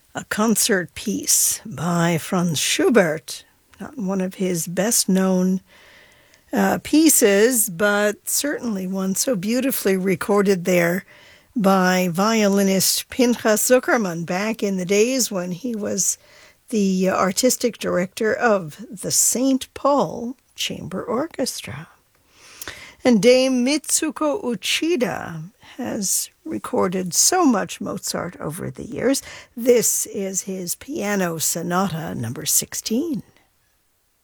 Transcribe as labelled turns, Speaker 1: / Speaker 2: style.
Speaker 1: A concert piece by Franz Schubert, not one of his best-known pieces, but certainly one so beautifully recorded there by violinist Pinchas Zuckerman back in the days when he was the artistic director of the St. Paul Chamber Orchestra. And Dame Mitsuko Uchida has recorded so much Mozart over the years. This is his Piano Sonata number 16.